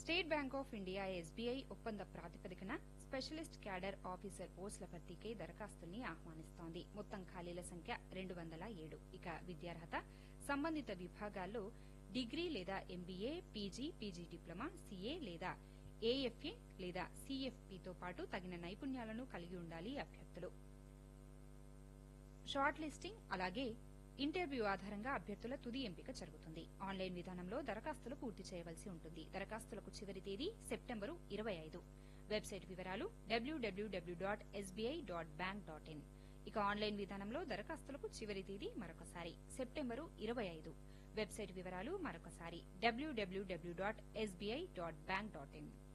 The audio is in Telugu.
State bank of India SBI ఒప్పంద ప్రాతిపదికన స్పెషలిస్ట్ క్యాడర్ ఆఫీసర్ పోస్టుల భర్తీకై దరఖాస్తుల్ని ఆహ్వానిస్తోంది. మొత్తం ఖాళీల సంఖ్య 207. ఇక విద్యార్హత సంబంధిత విభాగాల్లో డిగ్రీ లేదా MBA, PG, PG diploma, CA లేదా ఏఎఫ్ఏ లేదా సీఎఫ్పీతో పాటు తగిన నైపుణ్యాలను కలిగి ఉండాలి అభ్యర్థులు. షార్ట్ లిస్టింగ్ అలాగే ఇంటర్వ్యూ ఆధారంగా అభ్యర్థుల తుది ఎంపిక జరుగుతుంది. ఆన్లైన్ విధానంలో దరఖాస్తులు పూర్తి చేయవలసి ఉంటుంది. దరఖాస్తులకు చివరి తేదీ సెప్టెంబరు 25. వెబ్సైట్ వివరాలు www.sbi.bank.in. ఇక ఆన్లైన్ విధానంలో దరఖాస్తులకు చివరి తేదీ మరొకసారి సెప్టెంబరు 25. వెబ్సైట్ వివరాలు మరొకసారి www.sbi.bank.in.